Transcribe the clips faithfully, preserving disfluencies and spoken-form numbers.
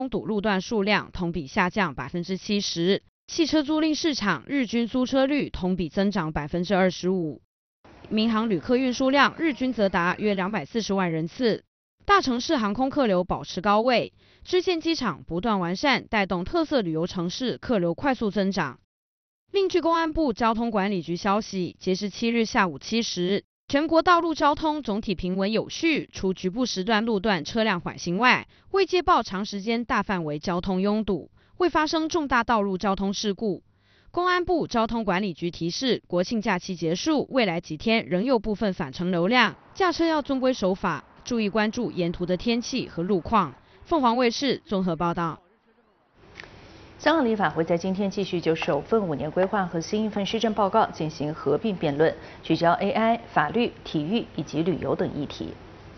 堵路段数量同比下降百分之七十，汽车租赁市场日均租车率同比增长百分之二十五。民航旅客运输量日均则达约两百四十万人次，大城市航空客流保持高位，支线机场不断完善，带动特色旅游城市客流快速增长。另据公安部交通管理局消息，截至七日下午七时，全国道路交通总体平稳有序，除局部时段路段车辆缓行外，未接报长时间大范围交通拥堵，未发生重大道路交通事故。公安部交通管理局提示，国庆假期结束，未来几天仍有部分返程流量，驾车要遵规守法，注意关注沿途的天气和路况。凤凰卫视综合报道。 香港立法会在今天继续就首份五年规划和新一份施政报告进行合并辩论，聚焦 A I、法律、体育以及旅游等议题。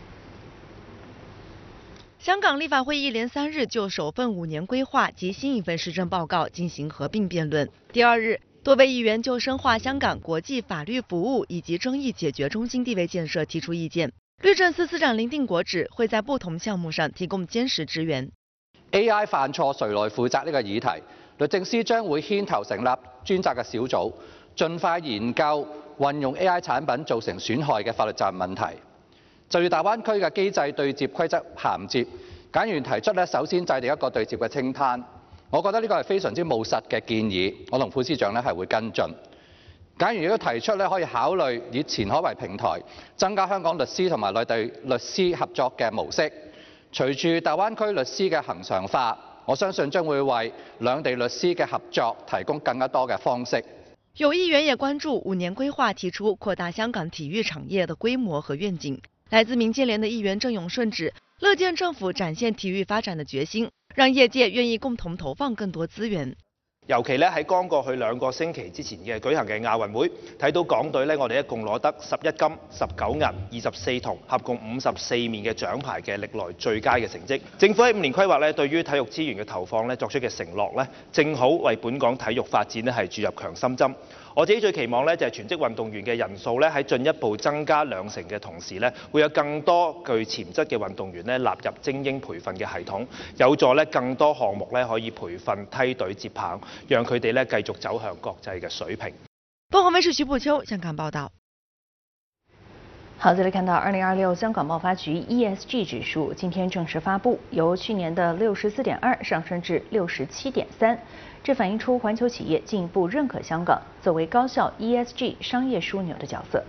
香港立法会一连三日就首份五年规划及新一份施政报告进行合并辩论。第二日，多位议员就深化香港国际法律服务以及争议解决中心地位建设提出意见。律政司司長林定國指，會在不同項目上提供堅實支援。 A I 犯錯誰來負責呢個議題，律政司將會牽頭成立專責嘅小組，盡快研究運用 A I 產品造成損害嘅法律責任問題。就住大灣區嘅機制對接規則銜接，簡員提出咧，首先制定一個對接嘅清單。我覺得呢個係非常之務實嘅建議，我同副司長咧係會跟進。簡員亦都提出咧，可以考慮以前海為平台，增加香港律師同埋內地律師合作嘅模式。隨住大灣區律師嘅恆常化，我相信將會為兩地律師嘅合作提供更加多嘅方式。 有議員也關注五年規劃提出擴大香港體育產業的規模和願景。來自民建聯的議員鄭永順指，樂見政府展現體育發展的決心，讓業界願意共同投放更多資源。 尤其咧喺剛過去兩個星期之前嘅舉行嘅亞運會，睇到港隊咧，我哋一共攞得十一金、十九銀、二十四銅，合共五十四面嘅獎牌嘅歷來最佳嘅成績。政府喺五年規劃咧，對於體育資源嘅投放咧作出嘅承諾咧，正好為本港體育發展咧係注入強心針。我自己最期望咧就係全職運動員嘅人數咧喺進一步增加兩成嘅同時咧，會有更多具潛質嘅運動員咧納入精英培訓嘅系統，有助咧更多項目咧可以培訓梯隊接棒，讓佢哋咧繼續走向國際嘅水平。 鳳凰衛視徐步秋香港報道。 好，這裡看到二零二六香港貿發局 E S G 指數今天正式發布，由去年的六十四點二上升至六十七點三，這反映出環球企業進一步認可香港作為高效 E S G 商業樞紐的角色。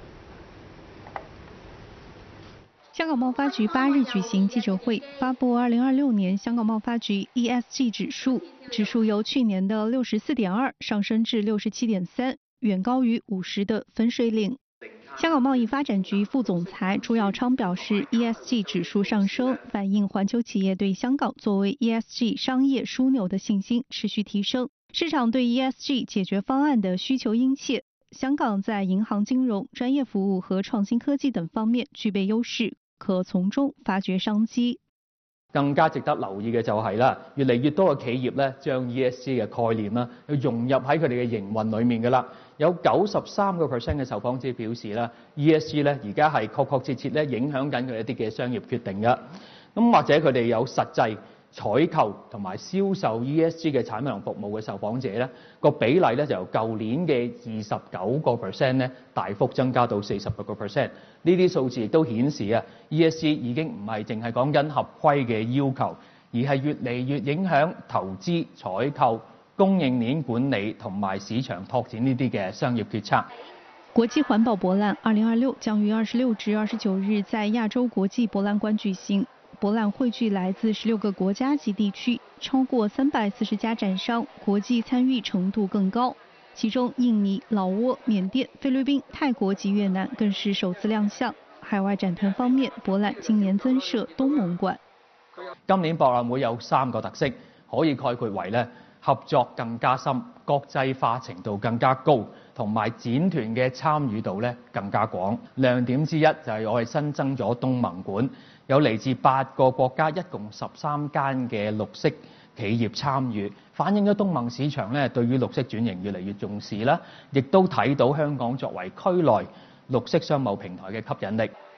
香港貿發局八日舉行記者會，發布二零二六年香港貿發局 E S G 指數，指數由去年的六十四點二上升至六十七點三，遠高於五十的分水嶺。香港貿易發展局副總裁朱耀昌表示 ，E S G 指數上升，反映環球企業對香港作為 E S G 商業樞紐的信心持續提升，市場對 E S G 解決方案的需求殷切。香港在銀行金融、專業服務和創新科技等方面具備優勢，可從中發掘商機。 更加值得留意嘅就係啦，越嚟越多嘅企業咧，將 E S G 嘅概念啦，要融入喺佢哋嘅營運裡面㗎啦。有九十三個 percent 嘅受訪者表示啦 ，E S G 咧而家係確確切切咧影響緊佢一啲嘅商業決定㗎。咁或者佢哋有實際採購同埋銷售 E S G 嘅產品同服務嘅受訪者咧，個比例咧就由舊年嘅二十九個 percent 咧大幅增加到四十六個 percent。呢啲數字亦都顯示啊 ，E S G 已經唔係淨係講緊合規嘅要求，而係越嚟越影響投資、採購、供應鏈管理同埋市場拓展呢啲嘅商業決策。 國際環保博覽二零二六將於二十六至二十九日在亞洲國際博覽館舉行。博覽匯聚來自十六個國家及地區，超過三百四十家展商，國際參與程度更高。其中，印尼、老撾、緬甸、菲律賓、泰國及越南更是首次亮相。海外展團方面，博覽今年增設東盟館。 今年博覽會有三個特色，可以概括為咧合作更加深、國際化程度更加高，同埋展團嘅參與度咧更加廣。亮點之一就係我哋新增咗東盟館。有嚟自八個國家，一共十三間嘅綠色企業參與，反映咗東盟市場咧對於綠色轉型越嚟越重視啦，亦都睇到香港作為區內綠色商貿平台嘅吸引力。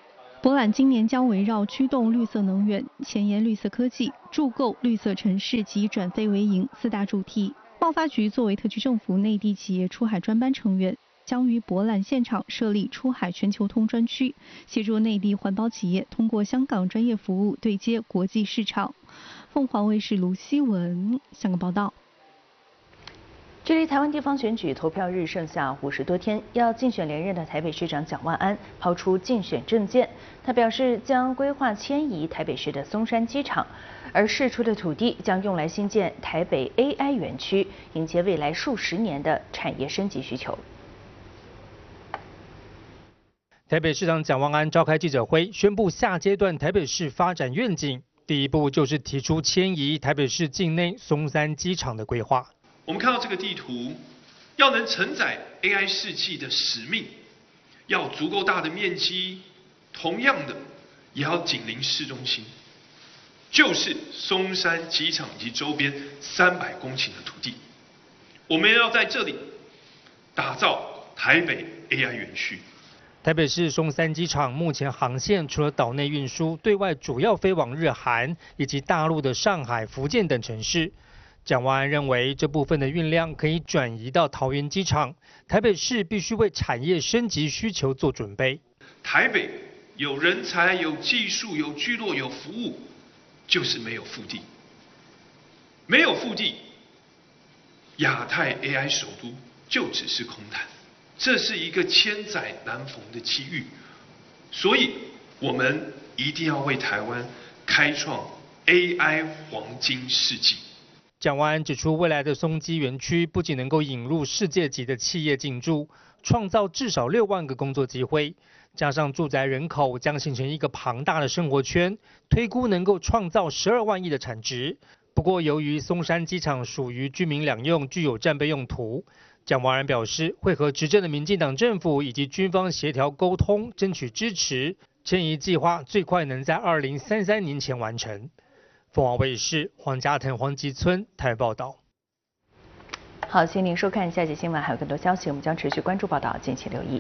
博览今年将围绕驱动绿色能源、前沿绿色科技、铸构绿色城市及转废为盈四大主题。贸发局作为特区政府内地企业出海专班成员，将于博览现场设立出海全球通专区，协助内地环保企业通过香港专业服务对接国际市场。凤凰卫视卢希文香港报道。 距离台湾地方选举投票日剩下五十多天，要竞选连任的台北市长蒋万安抛出竞选政见，他表示将规划迁移台北市的松山机场，而释出的土地将用来新建台北 A I 园区，迎接未来数十年的产业升级需求。 台北市长蒋万安召开记者会，宣布下阶段台北市发展愿景，第一步就是提出迁移台北市境内松山机场的规划。 我们看到这个地图，要能承载 A I 世纪的使命，要足够大的面积，同样的也要紧邻市中心，就是松山机场以及周边三百公顷的土地。我们要在这里打造台北 A I 园区。 台北市松山机场目前航线除了岛内运输，对外主要飞往日韩以及大陆的上海、福建等城市。蒋万安认为，这部分的运量可以转移到桃园机场，台北市必须为产业升级需求做准备。 台北有人才、有技术、有聚落、有服务，就是没有腹地。没有腹地，亚太 A I 首都就只是空谈。这是一个千载难逢的机遇，所以我们一定要为台湾开创 A I 黄金世纪。 蒋万安指出，未来的松基园区不仅能够引入世界级的企业进驻，创造至少六万个工作机会，加上住宅人口将形成一个庞大的生活圈，推估能够创造十二万亿的产值。不过，由于松山机场属于居民两用，具有战备用途，蒋万安表示会和执政的民进党政府以及军方协调沟通，争取支持。迁移计划最快能在二零三三年前完成。凤凰卫视黄家腾、黄吉村台报道。 好，谢谢您收看下集新闻，还有更多消息，我们将持续关注报道，敬请留意。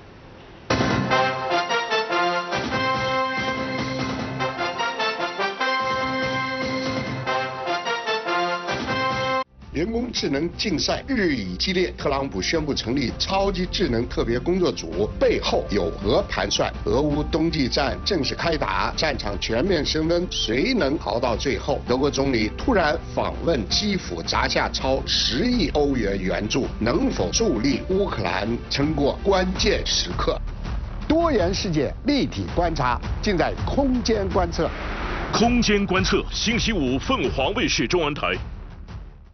人工智能竞赛日益激烈，特朗普宣布成立超级智能特别工作组，背后有何盘算？俄乌冬季战正式开打，战场全面升温，谁能熬到最后？德国总理突然访问基辅，砸下超十亿欧元援助，能否助力乌克兰撑过关键时刻？多元世界立体观察，尽在空间观测。 空间观测，星期五凤凰卫视中文台。